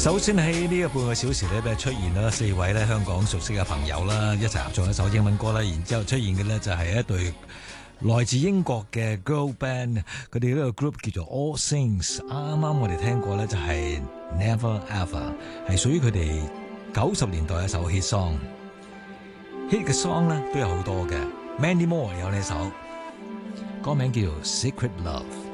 首先喺呢個半個小時咧，出現咗4位咧香港熟悉嘅朋友啦，一齊合作一首英文歌啦。然之後出現嘅咧就係一隊來自英國嘅 girl band， 佢哋呢個 group 叫做 All Saints。啱啱我哋聽過咧就係 Never Ever， 係屬於佢哋90年代一首 hit song。hit 嘅 song 咧都有好多嘅 ，Many More 有呢首歌名叫做 Secret Love。